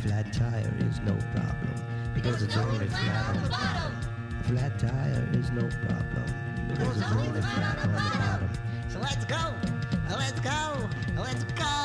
flat tire is no problem because it's only flat on the bottom. A flat tire is no problem because it's only flat on the bottom.